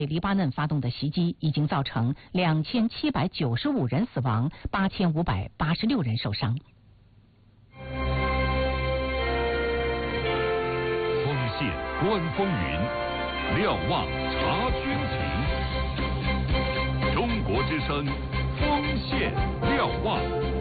黎巴嫩发动的袭击已经造成2795人死亡，8586人受伤。 锋线观风云，瞭望察军情。中国之声，锋线瞭望。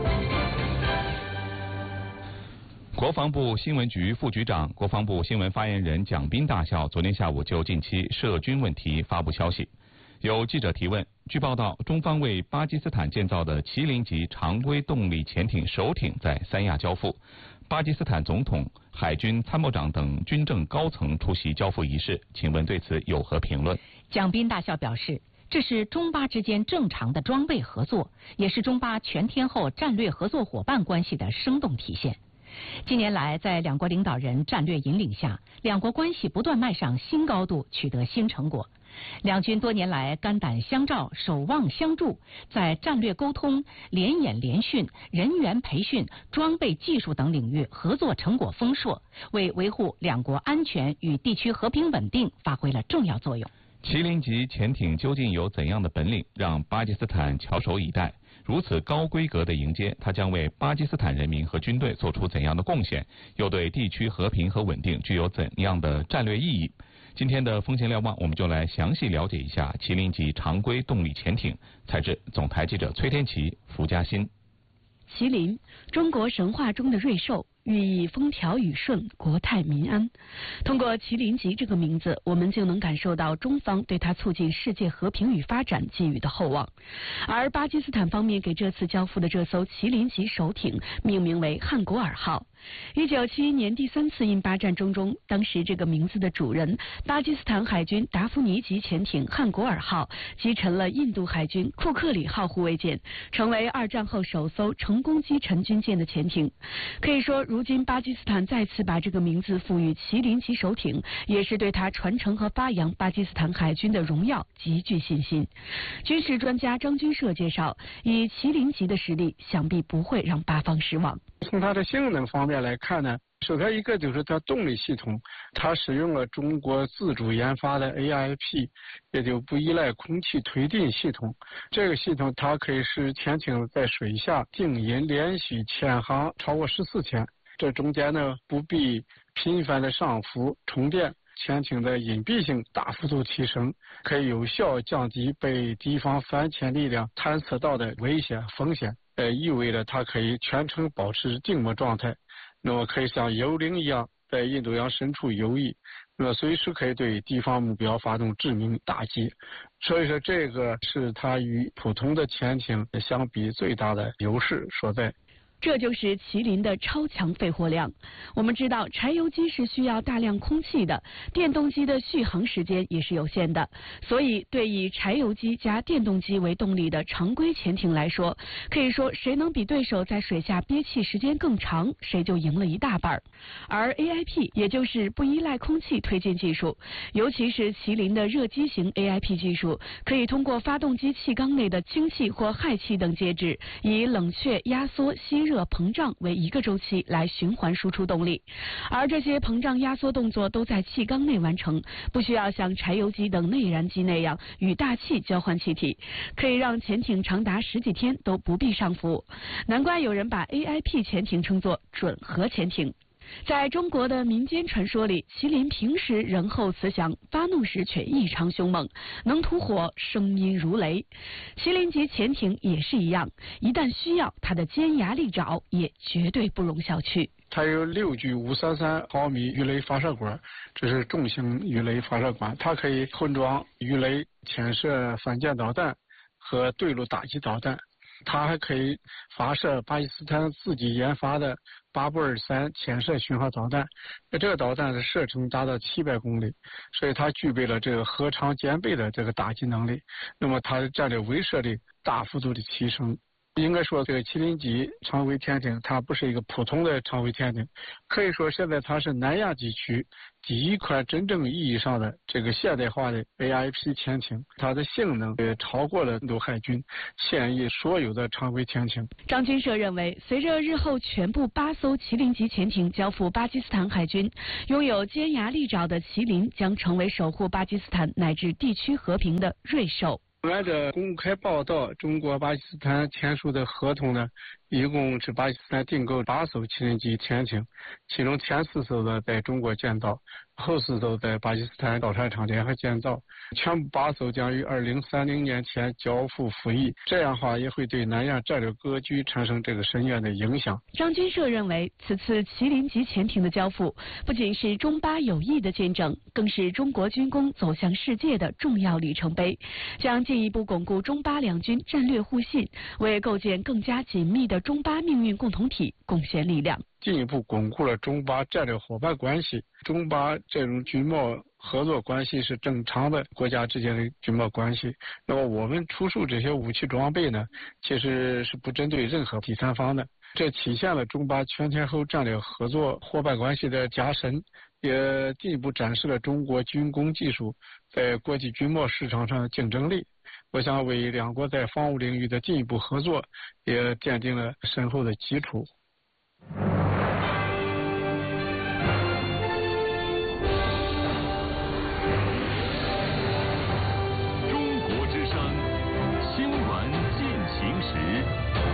国防部新闻局副局长、国防部新闻发言人蒋斌大校昨天下午就近期涉军问题发布消息。有记者提问，据报道，中方为巴基斯坦建造的麒麟级常规动力潜艇首艇在三亚交付，巴基斯坦总统、海军参谋长等军政高层出席交付仪式，请问对此有何评论？ 蒋斌大校表示，这是中巴之间正常的装备合作，也是中巴全天候战略合作伙伴关系的生动体现。近年来，在两国领导人战略引领下，两国关系不断迈上新高度，取得新成果。两军多年来肝胆相照、守望相助，在战略沟通、联演联训、人员培训、装备技术等领域合作成果丰硕，为维护两国安全与地区和平稳定发挥了重要作用。 麒麟级潜艇究竟有怎样的本领，让巴基斯坦翘首以待？如此高规格的迎接，它将为巴基斯坦人民和军队做出怎样的贡献？又对地区和平和稳定具有怎样的战略意义？今天的锋线瞭望，我们就来详细了解一下麒麟级常规动力潜艇。采制总台记者崔天琪、福嘉欣。 麒麟，中国神话中的瑞兽，寓意风调雨顺、国泰民安。通过麒麟级这个名字，我们就能感受到中方对它促进世界和平与发展寄予的厚望。而巴基斯坦方面给这次交付的这艘麒麟级首艇命名为汉果尔号。1971年第3次印巴战争中，当时这个名字的主人巴基斯坦海军达芙妮级潜艇汉果尔号击沉了印度海军库克里号护卫舰，成为二战后首艘成功击沉军舰的潜艇。可以说，如今巴基斯坦再次把这个名字赋予麒麟级首艇，也是对它传承和发扬巴基斯坦海军的荣耀极具信心。军事专家张军社介绍，以麒麟级的实力，想必不会让巴方失望。 从它的性能方面来看呢，首先一个就是它动力系统，它使用了中国自主研发的 AIP， 也就不依赖空气推进系统。这个系统它可以使潜艇在水下静音连续潜航超过14天，这中间呢不必频繁的上浮充电，潜艇的隐蔽性大幅度提升，可以有效降低被敌方反潜力量探测到的危险风险。意味着它可以全程保持静默状态，那么可以像幽灵一样在印度洋深处游弋，那么随时可以对敌方目标发动致命打击。所以说，这个是它与普通的潜艇相比最大的优势所在。 这就是麒麟的超强肺活量。我们知道，柴油机是需要大量空气的，电动机的续航时间也是有限的，所以对以柴油机加电动机为动力的常规潜艇来说，可以说谁能比对手在水下憋气时间更长，谁就赢了一大半。而 AIP 也就是不依赖空气推进技术，尤其是麒麟的热机型 AIP 技术，可以通过发动机气缸内的氢气或氦气等介质，以冷却、压缩、吸热、膨胀为一个周期来循环输出动力，而这些膨胀压缩动作都在气缸内完成，不需要像柴油机等内燃机那样与大气交换气体，可以让潜艇长达10几天都不必上浮。难怪有人把 AIP 潜艇称作准核潜艇。在中国的民间传说里，麒麟平时仁厚慈祥，发怒时却异常凶猛，能吐火，声音如雷。麒麟级潜艇也是一样，一旦需要，它的尖牙利爪也绝对不容小觑。 它有6具533毫米鱼雷发射管，这是重型鱼雷发射管，它可以混装鱼雷、潜射反舰导弹和对陆打击导弹。它还可以发射巴基斯坦自己研发的巴布尔3潜射巡航导弹，这个导弹的射程达到700公里，所以它具备了这个核常兼备的这个打击能力，那么它的战略威慑力大幅度的提升。 应该说，这个麒麟级长尾潜艇它不是一个普通的长尾潜艇，可以说现在它是南亚地区第一款真正意义上的这个现代化的 AIP 潜艇，它的性能也超过了印度海军现役所有的长尾潜艇。 张军社认为，随着日后全部8艘麒麟级潜艇交付巴基斯坦海军，拥有尖牙利爪的麒麟将成为守护巴基斯坦乃至地区和平的瑞兽。 按照公开报道，中国巴基斯坦签署的合同呢，一共是巴基斯坦订购8艘麒麟级潜艇，其中前4艘呢在中国建造，后4艘在巴基斯坦造船厂联合建造，全部8艘将于2030年前交付服役。这样的话也会对南亚战略格局产生这个深远的影响。 张军社认为，此次麒麟级潜艇的交付不仅是中巴友谊的见证，更是中国军工走向世界的重要里程碑，将进一步巩固中巴两军战略互信，为构建更加紧密的中巴命运共同体贡献力量， 进一步巩固了中巴战略伙伴关系。中巴这种军贸合作关系是正常的国家之间的军贸关系。那么我们出售这些武器装备呢，其实是不针对任何第三方的，这体现了中巴全天候战略合作伙伴关系的加深，也进一步展示了中国军工技术在国际军贸市场上的竞争力。我想为两国在防务领域的进一步合作也奠定了深厚的基础。 中国之声，新闻进行时。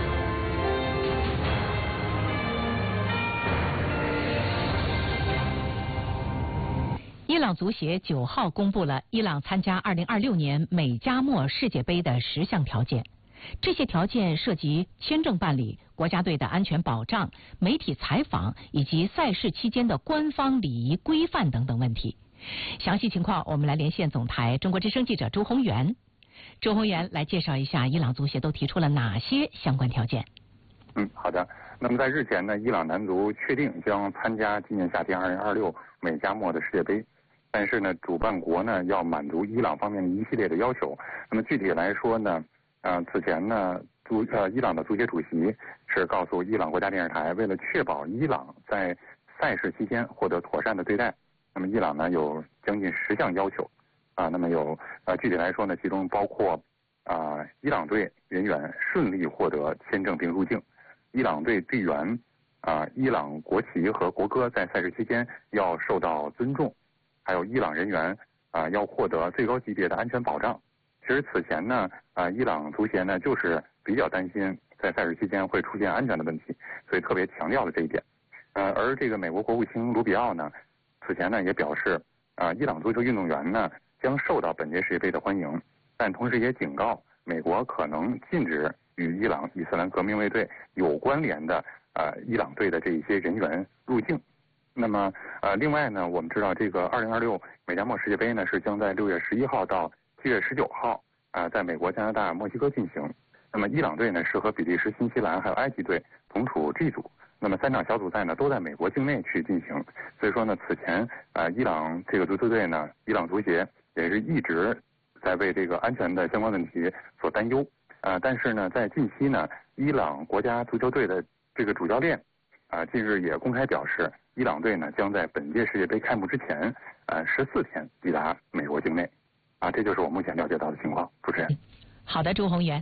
伊朗足协9号公布了伊朗参加2026年美加墨世界杯的10项条件，这些条件涉及签证办理、国家队的安全保障、媒体采访以及赛事期间的官方礼仪规范等等问题。详细情况，我们来连线总台中国之声记者周宏元。周宏元来介绍一下伊朗足协都提出了哪些相关条件。 好的。那么在日前呢，伊朗男足确定将参加今年夏天2026美加墨的世界杯。但是呢，主办国呢要满足伊朗方面的一系列的要求。那么具体来说呢，此前呢，伊朗的足协主席是告诉伊朗国家电视台，为了确保伊朗在赛事期间获得妥善的对待，那么伊朗呢有将近10项要求。那么有具体来说呢，其中包括伊朗队人员顺利获得签证并入境，伊朗队队员伊朗国旗和国歌在赛事期间要受到尊重。还有伊朗人员要获得最高级别的安全保障。其实此前呢伊朗足协呢就是比较担心在赛事期间会出现安全的问题，所以特别强调了这一点。而这个美国国务卿卢比奥呢此前呢也表示伊朗足球运动员呢将受到本届世界杯的欢迎，但同时也警告美国可能禁止与伊朗伊斯兰革命卫队有关联的伊朗队的这一些人员入境。那么另外呢，我们知道这个2026美加墨世界杯呢是将在6月11号到7月19号在美国、加拿大、墨西哥进行。那么伊朗队呢是和比利时、新西兰还有埃及队同处 G 组。那么3场小组赛呢都在美国境内去进行。所以说呢，此前伊朗这个足球队呢，伊朗足协也是一直在为这个安全的相关问题所担忧。但是呢，在近期呢，伊朗国家足球队的这个主教练近日也公开表示，伊朗队呢将在本届世界杯开幕之前14天抵达美国境内。这就是我目前了解到的情况。主持人。 好的，周宏元。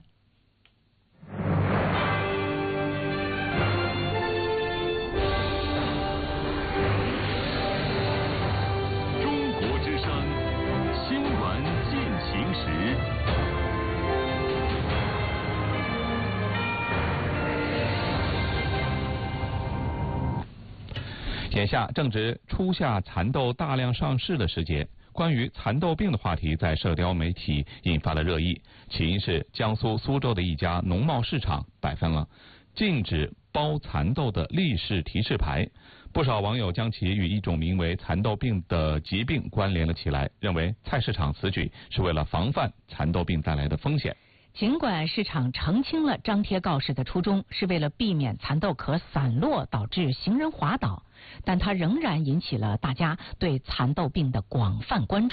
中国之声，新闻进行时。 眼下正值初夏蚕豆大量上市的时节，关于蚕豆病的话题在社交媒体引发了热议。起因是江苏苏州的一家农贸市场摆放了禁止包蚕豆的立式提示牌，不少网友将其与一种名为蚕豆病的疾病关联了起来，认为菜市场此举是为了防范蚕豆病带来的风险。 尽管市场澄清了张贴告示的初衷是为了避免蚕豆壳散落导致行人滑倒，但它仍然引起了大家对蚕豆病的广泛关注。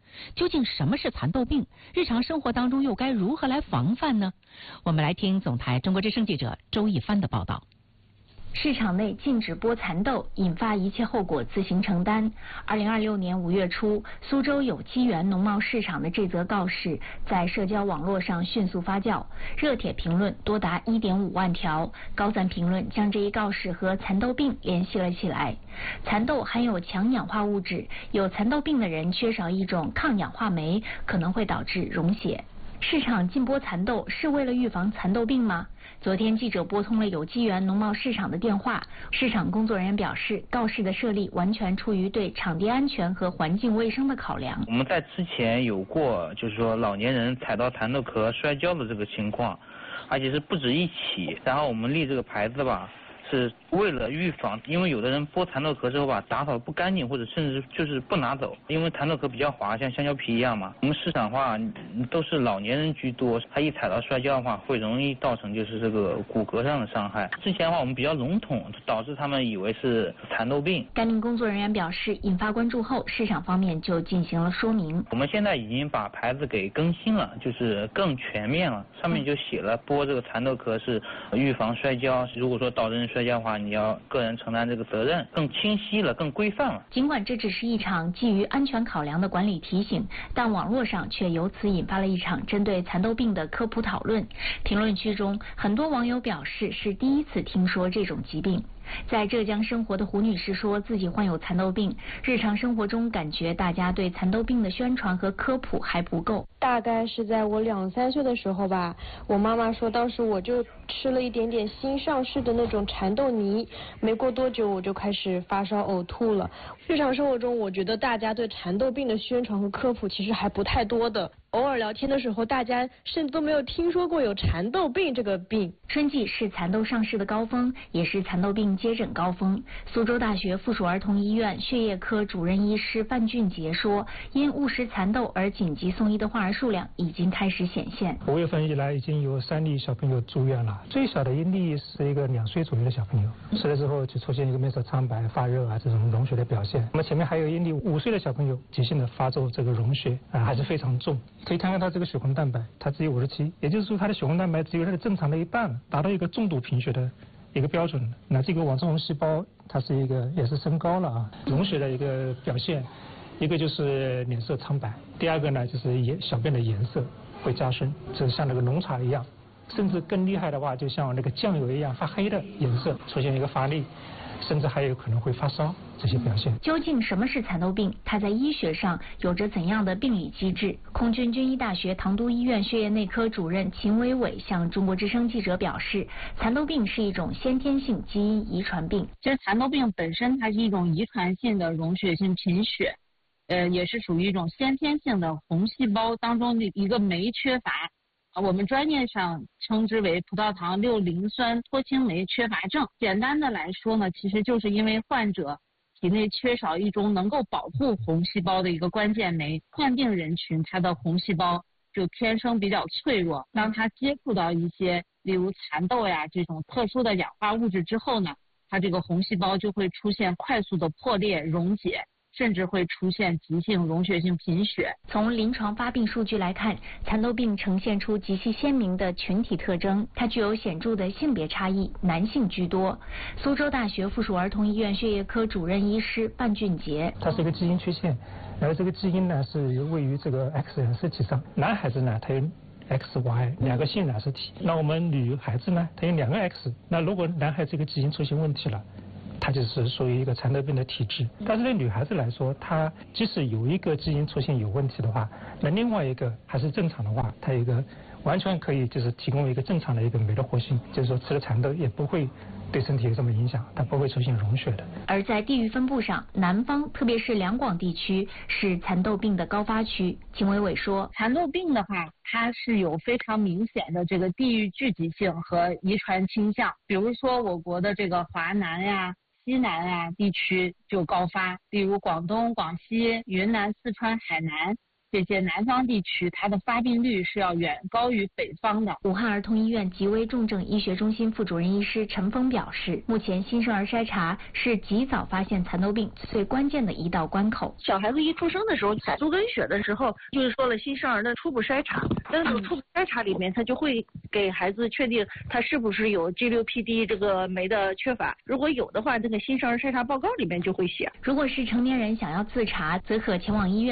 究竟什么是蚕豆病？日常生活当中又该如何来防范呢？我们来听总台中国之声记者周一帆的报道。 市场内禁止播蚕豆，引发一切后果自行承担。2026年5月初，苏州有机园农贸市场的这则告示在社交网络上迅速发酵，热帖评论多达1.5万条，高赞评论将这一告示和蚕豆病联系了起来。蚕豆含有强氧化物质，有蚕豆病的人缺少一种抗氧化酶，可能会导致溶血。市场禁播蚕豆是为了预防蚕豆病吗？昨天记者拨通了有机园农贸市场的电话，市场工作人员表示，告示的设立完全出于对场地安全和环境卫生的考量。 我们在之前有过，就是说老年人踩到蚕豆壳摔跤的这个情况，而且是不止一起。然后我们立这个牌子吧，是为了预防，因为有的人剥蚕豆壳之后吧，打扫不干净，或者甚至就是不拿走，因为蚕豆壳比较滑，像香蕉皮一样嘛。我们市场的话都是老年人居多，他一踩到摔跤的话，会容易造成就是这个骨骼上的伤害。之前的话我们比较笼统，导致他们以为是蚕豆病。 该名工作人员表示，引发关注后，市场方面就进行了说明。 我们现在已经把牌子给更新了，就是更全面了，上面就写了剥这个蚕豆壳是预防摔跤，如果说导致人摔跤的话，你要个人承担这个责任，更清晰了，更规范了。 尽管这只是一场基于安全考量的管理提醒，但网络上却由此引发了一场针对蚕豆病的科普讨论。评论区中，很多网友表示是第一次听说这种疾病。在浙江生活的胡女士说自己患有蚕豆病，日常生活中感觉大家对蚕豆病的宣传和科普还不够。 大概是在我2、3岁的时候吧，我妈妈说当时我就吃了一点点新上市的那种蚕豆泥，没过多久我就开始发烧呕吐了。日常生活中我觉得大家对蚕豆病的宣传和科普其实还不太多的，偶尔聊天的时候大家甚至都没有听说过有蚕豆病这个病。 春季是蚕豆上市的高峰，也是蚕豆病接诊高峰。苏州大学附属儿童医院血液科主任医师范俊杰说，因误食蚕豆而紧急送医的患儿数量已经开始显现。 5月份以来已经有3例小朋友住院了，最小的一例是一个2岁左右的小朋友，吃了之后就出现一个面色苍白、发热啊这种溶血的表现。那么前面还有一例5岁的小朋友急性的发作这个溶血还是非常重，可以看看他这个血红蛋白，它只有57，也就是说他的血红蛋白只有他的正常的一半，达到一个重度贫血的一个标准。那这个网状红细胞它是一个也是升高了溶血的一个表现，一个就是脸色苍白，第二个呢就是小便的颜色会加深，就像那个浓茶一样，甚至更厉害的话就像那个酱油一样发黑的颜色，出现一个发力，甚至还有可能会发烧这些表现。 究竟什么是蚕豆病？它在医学上有着怎样的病理机制？空军军医大学唐都医院血液内科主任秦伟伟向中国之声记者表示，蚕豆病是一种先天性基因遗传病。 其实蚕豆病本身它是一种遗传性的溶血性贫血，也是属于一种先天性的红细胞当中的一个酶缺乏。我们专业上称之为葡萄糖6磷酸脱氢酶缺乏症。简单的来说呢，其实就是因为患者体内缺少一种能够保护红细胞的一个关键酶，患病人群他的红细胞就天生比较脆弱，当他接触到一些例如蚕豆呀这种特殊的氧化物质之后呢，它这个红细胞就会出现快速的破裂溶解，甚至会出现急性溶血性贫血。 从临床发病数据来看，蚕豆病呈现出极其鲜明的群体特征，它具有显著的性别差异，男性居多。苏州大学附属儿童医院血液科主任医师范俊杰， 它是一个基因缺陷，然后这个基因呢是位于这个 X 染色体上，男孩子呢他有XY 2个性染色体，那我们女孩子呢它有2个 X， 那如果男孩这个基因出现问题了，它就是属于一个蚕豆病的体质。但是对女孩子来说，她即使有一个基因出现有问题的话，那另外一个还是正常的话，它有一个完全可以就是提供一个正常的一个酶的活性，就是说吃了蚕豆也不会对身体有什么影响，它不会出现溶血的。 而在地域分布上，南方特别是两广地区是蚕豆病的高发区。秦伟伟说， 蚕豆病的话，它是有非常明显的这个地域聚集性和遗传倾向，比如说我国的这个华南呀、西南啊地区就高发，例如广东、广西、云南、四川、海南这些南方地区，它的发病率是要远高于北方的。 武汉儿童医院急危重症医学中心副主任医师陈峰表示，目前新生儿筛查是及早发现蚕豆病最关键的一道关口。 小孩子一出生的时候，采足跟血的时候，就是说了新生儿的初步筛查，在这个初步筛查里面，他就会给孩子确定他是不是有 G6PD 这个酶的缺乏，如果有的话，这个新生儿筛查报告里面就会写。 如果是成年人想要自查，则可前往医院